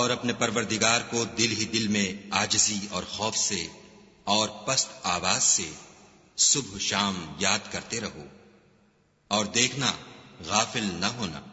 और अपने परवरदिगार को दिल ही दिल में आजिज़ी और खौफ से और पस्त आवाज से सुबह शाम याद करते रहो, और देखना गाफिल न होना।